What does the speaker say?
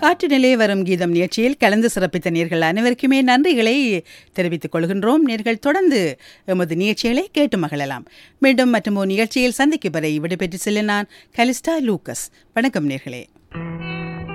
காற்று நிலை வரும் கீதம் நிகழ்ச்சியில் கலந்து சிறப்பித்த நேர்கள் அனைவருக்குமே நன்றிகளை தெரிவித்துக் கொள்கின்றோம். நேர்கள் தொடர்ந்து எமது நிகழ்ச்சிகளை கேட்டு மகிழலாம். மீண்டும் மற்றும் ஒரு நிகழ்ச்சியில் சந்திக்கும் வரை விடைபெற்று செல்ல நான் கலிஸ்டா லூக்கஸ். வணக்கம் நேர்களே.